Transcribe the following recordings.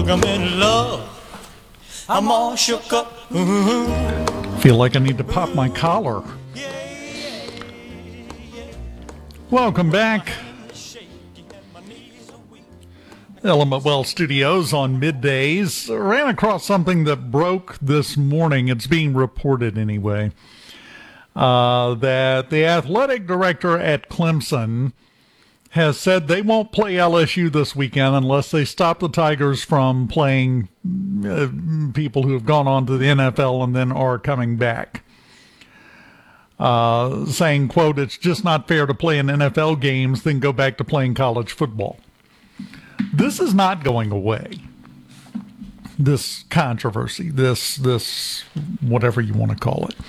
I'm in love. I'm all shook up. Feel like I need to pop my collar. Welcome back. Element Well Studios on middays. Ran across something that broke this morning. It's being reported anyway. That the athletic director at Clemson has said they won't play LSU this weekend unless they stop the Tigers from playing people who have gone on to the NFL and then are coming back. Saying, quote, it's just not fair to play in NFL games, then go back to playing college football. This is not going away. This controversy, this whatever you want to call it.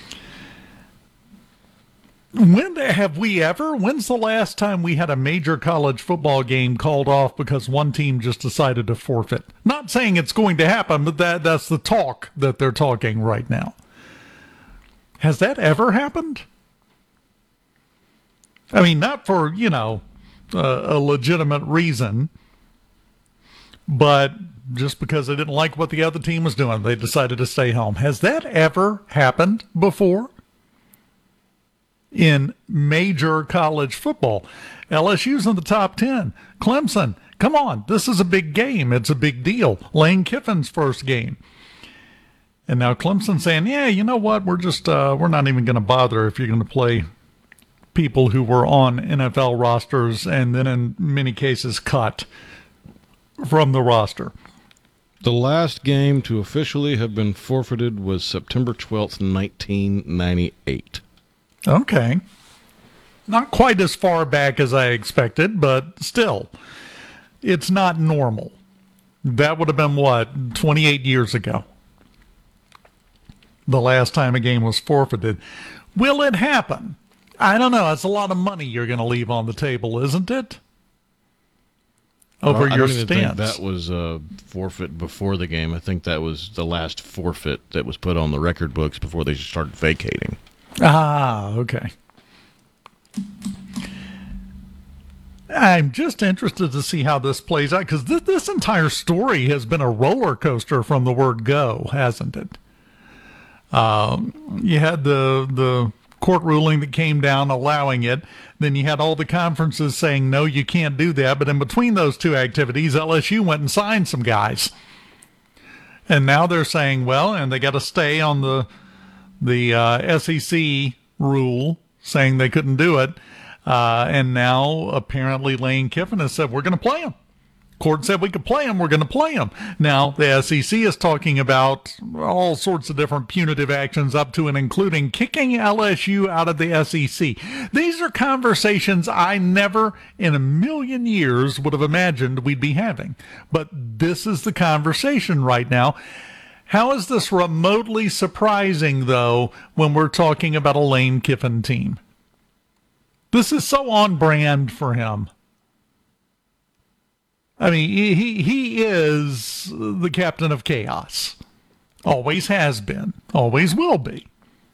When's the last time we had a major college football game called off because one team just decided to forfeit? Not saying it's going to happen, but that's the talk that they're talking right now. Has that ever happened? I mean, not for, a legitimate reason, but just because they didn't like what the other team was doing, they decided to stay home. Has that ever happened before? In major college football, LSU's in the top 10. Clemson, come on, this is a big game. It's a big deal. Lane Kiffin's first game. And now Clemson saying, yeah, you know what? We're not even going to bother if you're going to play people who were on NFL rosters and then in many cases cut from the roster. The last game to officially have been forfeited was September 12th, 1998. Okay. Not quite as far back as I expected, but still, it's not normal. That would have been, 28 years ago? The last time a game was forfeited. Will it happen? I don't know. It's a lot of money you're going to leave on the table, isn't it? Over your stance. I don't think that was a forfeit before the game. I think that was the last forfeit that was put on the record books before they started vacating. Ah, okay. I'm just interested to see how this plays out, because this entire story has been a roller coaster from the word go, hasn't it? You had the court ruling that came down allowing it. Then you had all the conferences saying, no, you can't do that. But in between those two activities, LSU went and signed some guys. And now they're saying, well, and they got to stay on the SEC rule saying they couldn't do it. And now apparently Lane Kiffin has said, we're going to play them. Court said we could play them. We're going to play them. Now the SEC is talking about all sorts of different punitive actions up to and including kicking LSU out of the SEC. These are conversations I never in a million years would have imagined we'd be having. But this is the conversation right now. How is this remotely surprising, though, when we're talking about a Lane Kiffin team? This is so on brand for him. I mean, he is the captain of chaos. Always has been. Always will be.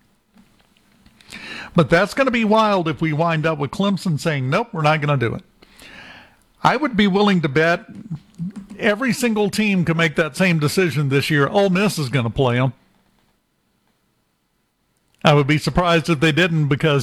But that's going to be wild if we wind up with Clemson saying, nope, we're not going to do it. I would be willing to bet every single team can make that same decision this year. Ole Miss is going to play them. I would be surprised if they didn't, because